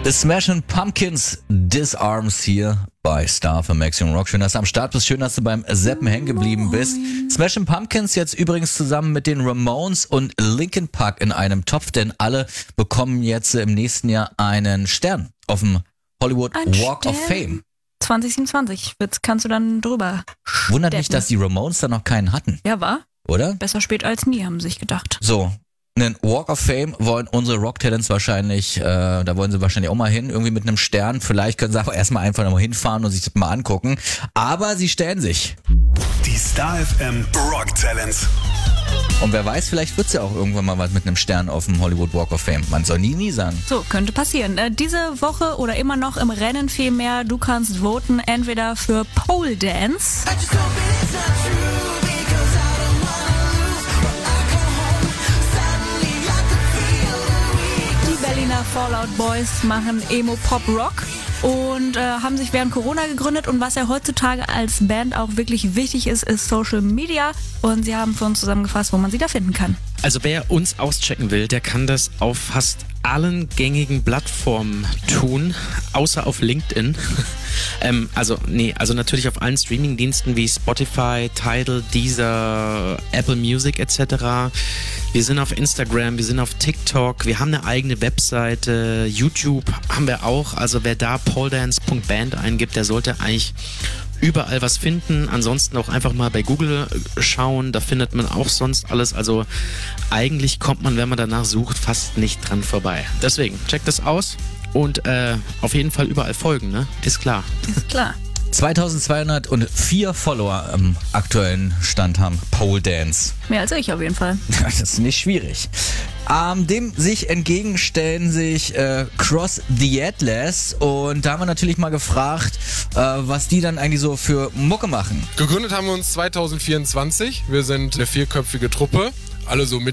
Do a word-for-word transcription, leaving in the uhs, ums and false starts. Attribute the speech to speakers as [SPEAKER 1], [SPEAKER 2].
[SPEAKER 1] Smashing Pumpkins Disarms hier bei Star für Maximum Rock. Schön, dass du am Start bist. Schön, dass du beim Zappen hängen geblieben bist. Smashing Pumpkins jetzt übrigens zusammen mit den Ramones und Linkin Park in einem Topf, denn alle bekommen jetzt im nächsten Jahr einen Stern auf dem Hollywood
[SPEAKER 2] Ein
[SPEAKER 1] Walk
[SPEAKER 2] Stern?
[SPEAKER 1] of Fame.
[SPEAKER 2] zwanzig siebenundzwanzig Jetzt kannst du dann drüber.
[SPEAKER 1] Wundert mich,
[SPEAKER 2] steppen.
[SPEAKER 1] dass die Ramones da noch keinen hatten,
[SPEAKER 2] Ja, war?
[SPEAKER 1] oder?
[SPEAKER 2] Besser spät als nie, haben sie sich gedacht.
[SPEAKER 1] So, einen Walk of Fame wollen unsere Rock-Talents wahrscheinlich, äh, da wollen sie wahrscheinlich auch mal hin, irgendwie mit einem Stern. Vielleicht können sie aber erstmal einfach nochmal hinfahren und sich das mal angucken. Aber sie stellen sich.
[SPEAKER 3] Die Star F M Rock Talents.
[SPEAKER 1] Und wer weiß, vielleicht wird's ja auch irgendwann mal was mit einem Stern auf dem Hollywood Walk of Fame. Man soll nie, nie sagen.
[SPEAKER 2] So, könnte passieren. Äh, diese Woche oder immer noch im Rennen vielmehr, du kannst voten entweder für Pole Dance. Die Berliner Fallout Boys machen Emo-Pop-Rock und äh, haben sich während Corona gegründet, und was ja heutzutage als Band auch wirklich wichtig ist, ist Social Media, und sie haben für uns zusammengefasst, wo man sie da finden kann.
[SPEAKER 4] Also wer uns auschecken will, der kann das auf fast allen gängigen Plattformen tun, außer auf LinkedIn. ähm, also nee, also natürlich auf allen Streamingdiensten wie Spotify, Tidal, Deezer, Apple Music et cetera. Wir sind auf Instagram, wir sind auf TikTok, wir haben eine eigene Webseite, YouTube haben wir auch. Also wer da poledance punkt band eingibt, der sollte eigentlich überall was finden. Ansonsten auch einfach mal bei Google schauen, da findet man auch sonst alles. Also eigentlich kommt man, wenn man danach sucht, fast nicht dran vorbei. Deswegen, checkt das aus und äh, auf jeden Fall überall folgen, ne? Ist klar.
[SPEAKER 2] Ist klar.
[SPEAKER 1] zweitausendzweihundertvier Follower am aktuellen Stand haben Pole Dance.
[SPEAKER 2] Mehr als ich auf jeden Fall.
[SPEAKER 1] Das ist nicht schwierig. Ähm, dem sich entgegenstellen sich äh, Cross the Atlas, und da haben wir natürlich mal gefragt, äh, was die dann eigentlich so für Mucke machen.
[SPEAKER 5] Gegründet haben wir uns zweitausendvierundzwanzig. Wir sind eine vierköpfige Truppe, alle so mit